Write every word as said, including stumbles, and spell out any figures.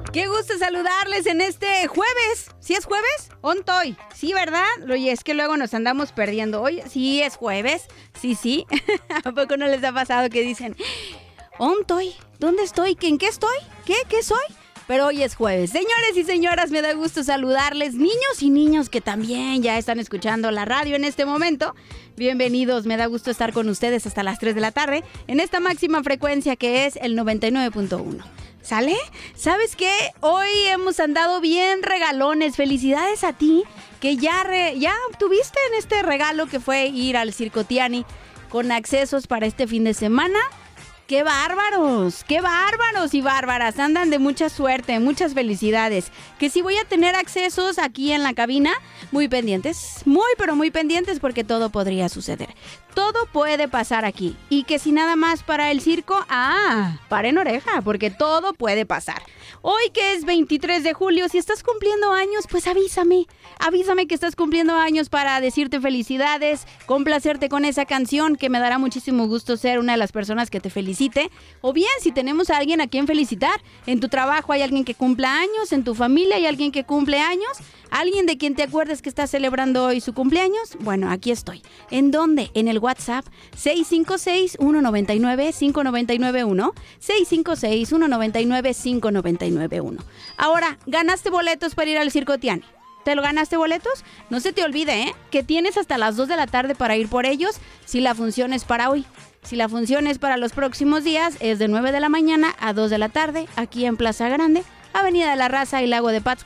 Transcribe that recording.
Qué gusto saludarles en este jueves. ¿Sí es jueves? ¿Ontoy? Sí, ¿verdad? Oye, es que luego nos andamos perdiendo. Oye, sí es jueves. Sí, sí. ¿A poco no les ha pasado que dicen, ¿ontoy? ¿Dónde estoy? ¿En qué estoy? ¿Qué? ¿Qué soy? Pero hoy es jueves. Señores y señoras, me da gusto saludarles. Niños y niños que también ya están escuchando la radio en este momento. Bienvenidos, me da gusto estar con ustedes hasta las tres de la tarde en esta máxima frecuencia que es el noventa y nueve punto uno. ¿Sale? ¿Sabes qué? Hoy hemos andado bien regalones. Felicidades a ti que ya, re, ya obtuviste en este regalo que fue ir al Circo Tiani con accesos para este fin de semana. ¡Qué bárbaros! ¡Qué bárbaros y bárbaras! Andan de mucha suerte, muchas felicidades. Que si voy a tener accesos aquí en la cabina, muy pendientes, muy pero muy pendientes porque todo podría suceder. Todo puede pasar aquí. Y que si nada más para el circo, ¡ah! Paren oreja, porque todo puede pasar. Hoy que es veintitrés de julio, si estás cumpliendo años, pues avísame. Avísame que estás cumpliendo años para decirte felicidades, complacerte con esa canción, que me dará muchísimo gusto ser una de las personas que te felicite. O bien, si tenemos a alguien a quien felicitar, en tu trabajo hay alguien que cumpla años, en tu familia hay alguien que cumple años, alguien de quien te acuerdes que está celebrando hoy su cumpleaños, bueno, aquí estoy. ¿En dónde? En el WhatsApp seis cinco seis, uno nueve nueve, cinco nueve nueve uno, seis cinco seis, uno nueve nueve, cinco nueve nueve uno. Ahora, ¿ganaste boletos para ir al Circo Tiani? ¿Te lo ganaste boletos? No se te olvide, ¿eh? Que tienes hasta las dos de la tarde para ir por ellos si la función es para hoy. Si la función es para los próximos días, es de nueve de la mañana a dos de la tarde, aquí en Plaza Grande, Avenida de la Raza y Lago de Pátzcuaro.